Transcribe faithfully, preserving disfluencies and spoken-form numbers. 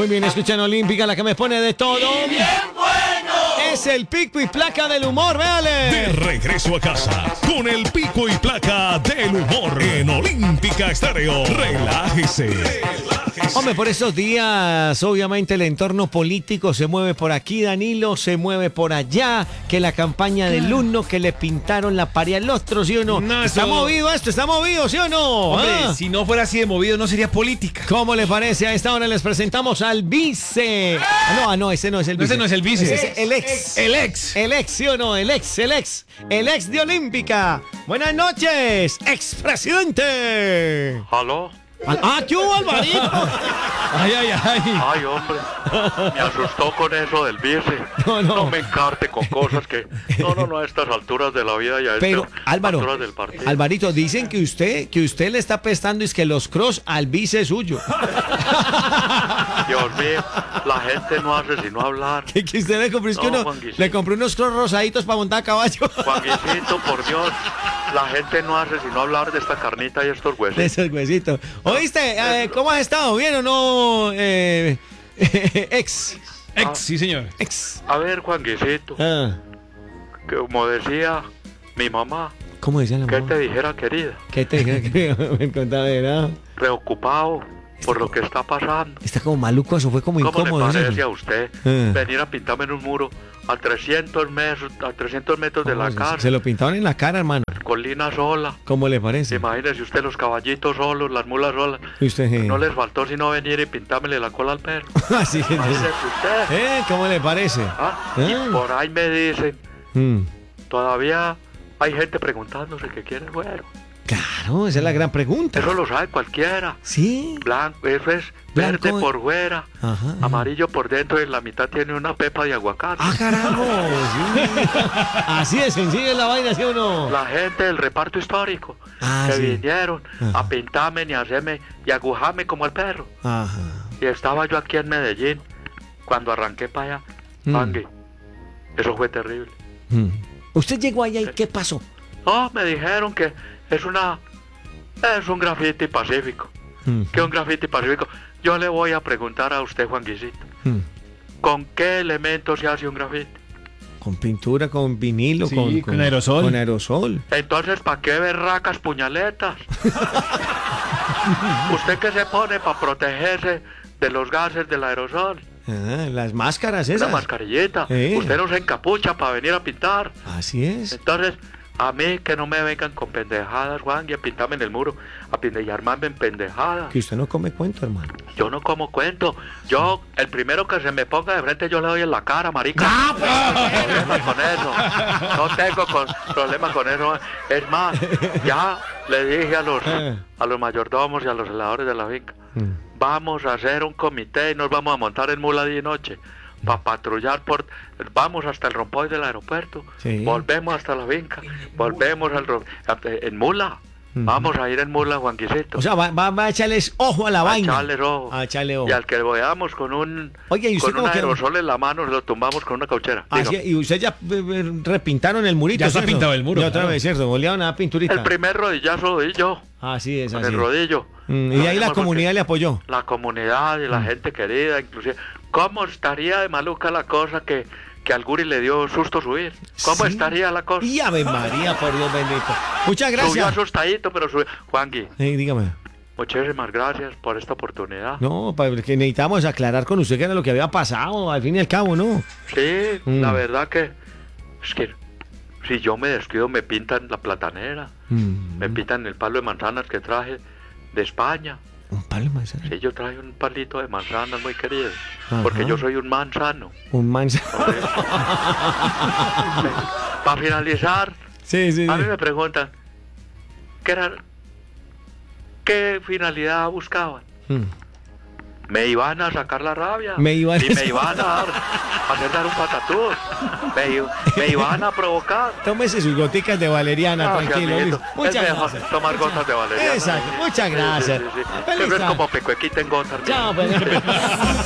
Muy bien, escuchan Olímpica, la que me pone de todo. ¡Bien bueno! Es el pico y placa del humor, véale. De regreso a casa con el pico y placa del humor en Olímpica Estéreo. Relájese. Relájese. Hombre, por esos días, obviamente, el entorno político se mueve por aquí, Danilo, se mueve por allá, que la campaña del uno, que le pintaron la pared al otro, ¿sí o no? No, ¿Está eso- movido esto? ¿Está movido, sí o no? Hombre, ¿Ah? si no fuera así de movido, no sería política. ¿Cómo le parece? A esta hora les presentamos al vice. Ah, no, ah, no, ese no es el No, vice. ese no es el vice. Ese es el ex. El ex. El ex, ¿sí o no? El ex, el ex. El ex de Olímpica. Buenas noches, expresidente. ¿Aló? Al- Ah, ¿qué hubo, Alvarito? Ay, ay, ay. Ay, hombre, me asustó con eso del vice. No, no. No me encarte con cosas que... No, no, no, a estas alturas de la vida y a Pero, estas Álvaro, alturas del partido. Alvarito, dicen que usted, que usted le está prestando es que los cross al vice suyo. Dios mío, la gente no hace sino hablar. Que, que usted le compró, es que No, uno Juan Guisito. le compró unos cross rosaditos para montar a caballo. Juanguisito, por Dios, la gente no hace sino hablar de esta carnita y estos De huesos. esos huesitos. ¿Oíste? Eh, ¿Cómo has estado? ¿Bien o no? Eh, ex. Ex, sí, señor. Ex. A ver, Juanguisito, Ah, que como decía mi mamá, ¿cómo decía la que mamá? te dijera, querida, ¿Qué te dije? Me contaba de nada. preocupado por lo que está pasando. Está como maluco, eso fue como ¿Cómo incómodo. le eso. parece a usted Eh. venir a pintarme en un muro a trescientos metros, a trescientos metros de ¿Cómo la se- casa, Se lo pintaron en la cara, hermano. colina sola? ¿Cómo le parece? Imagínese usted los caballitos solos, las mulas solas. Y usted, eh. No les faltó sino venir y pintármele la cola al perro. Así es. Imagínese usted. ¿Eh? ¿Cómo le parece? ¿Ah? Ah. Y por ahí me dicen, Mm. todavía hay gente preguntándose qué quiere el güero. Claro, esa es la gran pregunta. Eso lo sabe cualquiera. Sí. Blanco, eso es Blanco verde y- por fuera, Ajá, ajá. amarillo por dentro y en la mitad tiene una pepa de aguacate. ¡Ah, carajo! Sí. Así de sencilla es la vaina, ¿sí o no? La gente del reparto histórico Ah, que sí. vinieron Ajá. a pintarme y a hacerme y a agujarme como el perro. Ajá. Y estaba yo aquí en Medellín cuando arranqué para allá. Mm. Angui, eso fue terrible. Mm. ¿Usted llegó allá y qué pasó? No, me dijeron que es una es un grafiti pacífico. Mm. Que es un grafiti pacífico. Yo le voy a preguntar a usted, Juan Guisito, Mm. ¿con qué elementos se hace un grafiti? Con pintura, con vinilo, Sí, con, con aerosol. Con aerosol. Entonces, ¿para qué berracas puñaletas? ¿Usted qué se pone para protegerse de los gases del aerosol? Ah, las máscaras Una esas. mascarilleta. Sí. Usted no se encapucha para venir a pintar. Así es. Entonces, a mí que no me vengan con pendejadas, Juan, y a pintarme en el muro, a pintar y armarme en pendejadas. Que usted no come cuento, hermano. Yo no como cuento. Yo, el primero que se me ponga de frente, yo le doy en la cara, marica. ¡Ah, pues! No tengo problemas con eso. No tengo con, problemas con eso. Es más, ya le dije a los, a los mayordomos y a los celadores de la finca, Mm. vamos a hacer un comité y nos vamos a montar en mula día y noche para patrullar por... Vamos hasta el rompoy del aeropuerto, Sí. volvemos hasta la finca, volvemos al rom- en mula. Ujú. Vamos a ir en mula, Juanquisito. O sea, va, va- va a echarles ojo a la a vaina. echarle ojo. A echarle ojo. Y al que veamos con un, Oye, ¿y usted con un cómo quedó? aerosol en la mano, lo tumbamos con una cauchera. Así- Dígame. y usted ya eh, eh, repintaron el murito. Ya está ¿cierto? pintado el muro, Ya otra claro. vez, ¿cierto? Bolearon a pinturita. El primer rodillazo lo di yo, Así es, con así el es. rodillo. Mm, y ahí la Porque comunidad le apoyó. La comunidad y la Mm. gente querida, inclusive. ¿Cómo estaría de maluca la cosa que, que al Guri le dio susto subir? ¿Cómo Sí. estaría la cosa? Y Ave María, por Dios bendito. Muchas Subió gracias. asustadito, pero subió. Juangui, Eh, dígame. muchísimas gracias por esta oportunidad. No, porque necesitamos aclarar con usted qué era lo que había pasado, al fin y al cabo, ¿no? Sí, Mm. la verdad que... Es que si yo me descuido me pintan la platanera, Mm. me pintan el palo de manzanas que traje de España. Un palo de manzana. Sí, yo traje un palito de manzanas muy querido, Ajá. porque yo soy un manzano. Un manzana. Para finalizar, Sí, sí, a mí sí. me preguntan, ¿qué era, qué finalidad buscaban? Mm. Me iban a sacar la rabia. Me iban a y me sacar- iban a, dar, a hacer dar un patatús. Me, i- me iban a provocar. Tómese sus goticas de valeriana, Ah, tranquilo. Carlito, listo. Muchas es mejor gracias. tomar gotas de valeriana. Exacto, muchas Sí, sí, gracias. sí, sí. Feliz Siempre es tarde. como pecuequita en gotas. Chao, pues.